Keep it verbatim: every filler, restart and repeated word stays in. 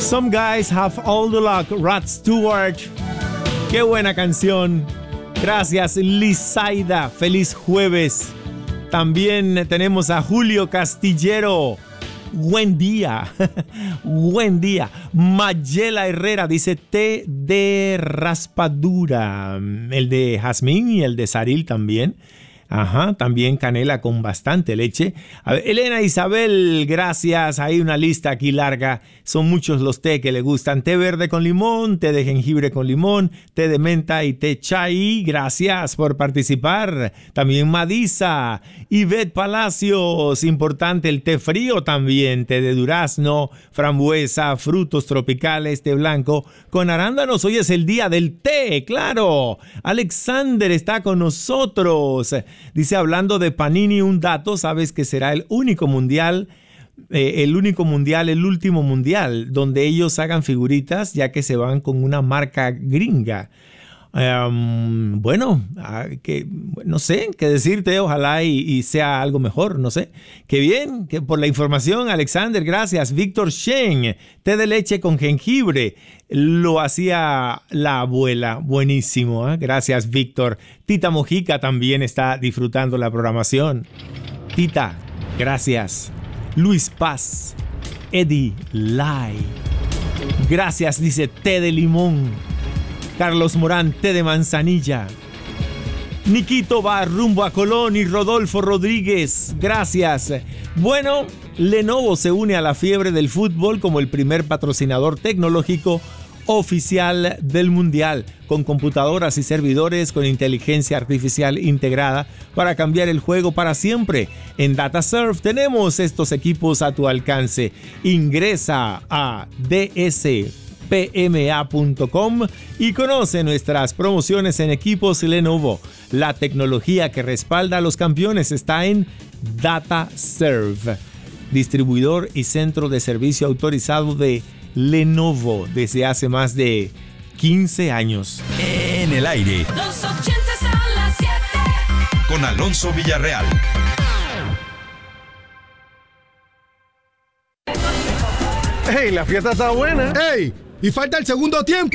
Some Guys Have All the Luck, Rod Stewart. Qué buena canción. Gracias, Lizaida. Feliz jueves. También tenemos a Julio Castillero. Buen día. Buen día. Mayela Herrera dice té de raspadura. El de jazmín y el de saril también. Ajá, también canela con bastante leche. A ver, Elena Isabel, gracias. Hay una lista aquí larga. Son muchos los té que le gustan. Té verde con limón, té de jengibre con limón, té de menta y té chai. Gracias por participar. También Madisa, Ivette Palacios. Importante el té frío también. Té de durazno, frambuesa, frutos tropicales, té blanco con arándanos. Hoy es el día del té, claro. Alexander está con nosotros. Dice, hablando de Panini, un dato, sabes que será el único mundial, eh, el único mundial, el último mundial, donde ellos hagan figuritas, ya que se van con una marca gringa. Um, bueno, que, no sé qué decirte, ojalá y, y sea algo mejor, no sé. Qué bien, que por la información, Alexander, gracias. Víctor Shen, té de leche con jengibre, lo hacía la abuela, buenísimo, ¿eh? Gracias, Víctor. Tita Mojica también está disfrutando la programación. Tita, gracias. Luis Paz, Eddie Lai, gracias, dice té de limón. Carlos Morán, té de manzanilla. Niquito va rumbo a Colón y Rodolfo Rodríguez, gracias. Bueno, Lenovo se une a la fiebre del fútbol como el primer patrocinador tecnológico oficial del Mundial, con computadoras y servidores con inteligencia artificial integrada para cambiar el juego para siempre. En DataServe tenemos estos equipos a tu alcance. Ingresa a d s p m a punto com y conoce nuestras promociones en equipos Lenovo. La tecnología que respalda a los campeones está en DataServe, distribuidor y centro de servicio autorizado de Lenovo desde hace más de quince años. En el aire. Los ochentas a las siete. Con Alonso Villarreal. ¡Hey! La fiesta está buena. ¡Ey! Y falta el segundo tiempo.